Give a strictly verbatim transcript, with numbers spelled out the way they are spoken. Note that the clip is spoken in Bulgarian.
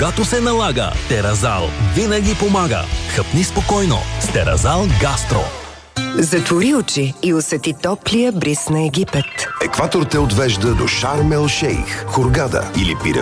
когато се налага. Теразал винаги помага. Хъпни спокойно с Теразал Гастро. Затвори очи и усети топлия бриз на Египет. Екватор те отвежда до Шарм ел Шейх, Хургада или Пирамида